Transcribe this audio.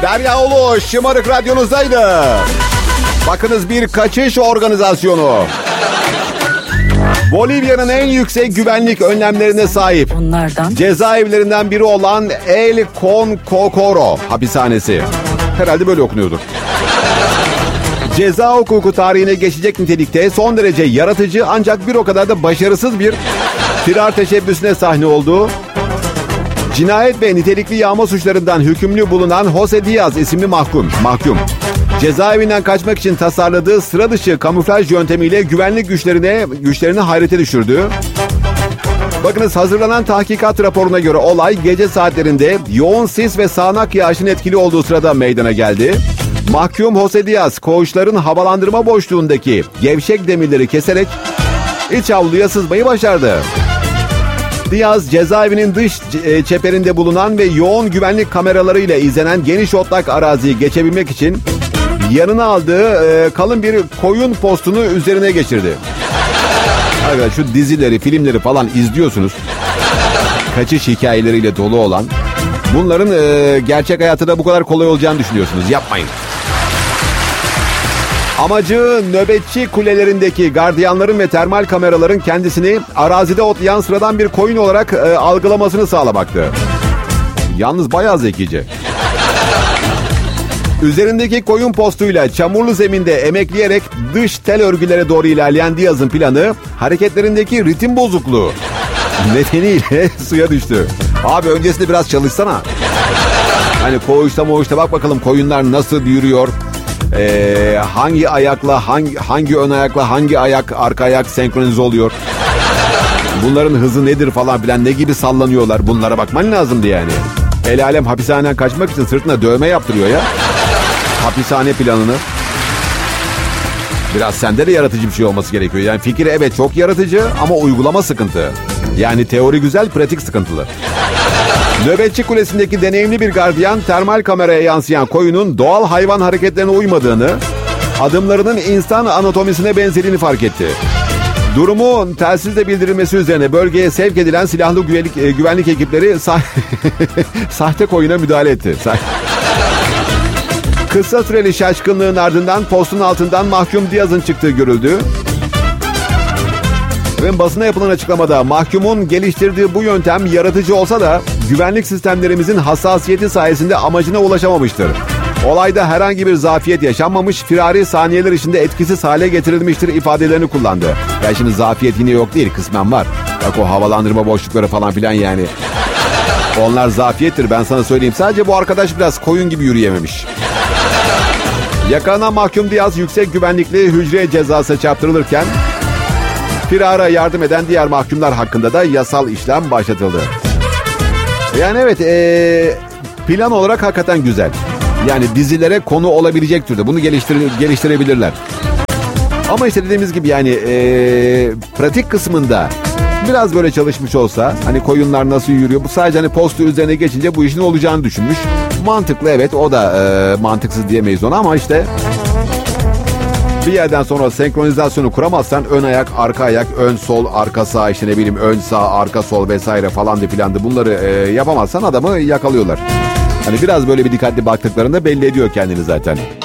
Derya Ulu Şımarık Radyonuzdaydı. Bakınız, bir kaçış organizasyonu. Bolivya'nın en yüksek güvenlik önlemlerine sahip cezaevlerinden biri olan El Concocoro hapishanesi. Herhalde böyle okunuyordur. Ceza hukuku tarihine geçecek nitelikte son derece yaratıcı ancak bir o kadar da başarısız bir firar teşebbüsüne sahne oldu. Cinayet ve nitelikli yağma suçlarından hükümlü bulunan Jose Diaz isimli mahkum. Cezaevinden kaçmak için tasarladığı sıra dışı kamuflaj yöntemiyle güvenlik güçlerini hayrete düşürdü. Bakınız, hazırlanan tahkikat raporuna göre olay gece saatlerinde yoğun sis ve sağanak yağışın etkili olduğu sırada meydana geldi. Mahkum Jose Diaz, koğuşların havalandırma boşluğundaki gevşek demirleri keserek iç avluya sızmayı başardı. Diaz, cezaevinin dış çeperinde bulunan ve yoğun güvenlik kameralarıyla izlenen geniş otlak araziyi geçebilmek için yanına aldığı kalın bir koyun postunu üzerine geçirdi. Arkadaşlar, şu dizileri, filmleri falan izliyorsunuz. Kaçış hikayeleriyle dolu olan. Bunların gerçek hayatta da bu kadar kolay olacağını düşünüyorsunuz. Yapmayın. Amacı nöbetçi kulelerindeki gardiyanların ve termal kameraların kendisini arazide otlayan sıradan bir koyun olarak algılamasını sağlamaktı. Yalnız bayağı zekice. Üzerindeki koyun postuyla çamurlu zeminde emekleyerek dış tel örgülere doğru ilerleyen Diaz'ın planı hareketlerindeki ritim bozukluğu nedeniyle suya düştü. Abi, öncesinde biraz çalışsana. Hani koğuşta bak bakalım koyunlar nasıl yürüyor. Hangi ayakla hangi ön ayakla hangi arka ayak senkronize oluyor. Bunların hızı nedir falan filan, ne gibi sallanıyorlar, bunlara bakman lazımdı yani. El alem hapishaneden kaçmak için sırtına dövme yaptırıyor ya. Hapishane planını. Biraz sende de yaratıcı bir şey olması gerekiyor. Yani fikir evet çok yaratıcı ama uygulama sıkıntı. Yani teori güzel, pratik sıkıntılı. Nöbetçi kulesindeki deneyimli bir gardiyan termal kameraya yansıyan koyunun doğal hayvan hareketlerine uymadığını, adımlarının insan anatomisine benzediğini fark etti. Durumu telsizle bildirilmesi üzerine bölgeye sevk edilen silahlı güvenlik ekipleri sahte koyuna müdahale etti. Kısa süreli şaşkınlığın ardından postun altından mahkum Diaz'ın çıktığı görüldü. Ve basına yapılan açıklamada mahkumun geliştirdiği bu yöntem yaratıcı olsa da güvenlik sistemlerimizin hassasiyeti sayesinde amacına ulaşamamıştır. Olayda herhangi bir zafiyet yaşanmamış, firari saniyeler içinde etkisiz hale getirilmiştir ifadelerini kullandı. Ya şimdi zafiyet yine yok değil, kısmen var. Bak o havalandırma boşlukları falan filan yani. Onlar zafiyettir, ben sana söyleyeyim. Sadece bu arkadaş biraz koyun gibi yürüyememiş. Yakalanan mahkum Diaz yüksek güvenlikli hücre cezası çarptırılırken firara yardım eden diğer mahkumlar hakkında da yasal işlem başlatıldı. Yani evet, plan olarak hakikaten güzel. Yani dizilere konu olabilecek türde. Bunu geliştirebilirler. Ama işte dediğimiz gibi yani pratik kısmında biraz böyle çalışmış olsa, hani koyunlar nasıl yürüyor, bu sadece hani postu üzerine geçince bu işin olacağını düşünmüş. Mantıklı, evet, o da mantıksız diyemeyiz ona ama işte bir yerden sonra senkronizasyonu kuramazsan ön ayak, arka ayak, ön sol, arka sağ, işte ne bileyim ön sağ, arka sol vesaire falan da filan da bunları yapamazsan adamı yakalıyorlar. Hani biraz böyle bir dikkatli baktıklarında belli ediyor kendini zaten.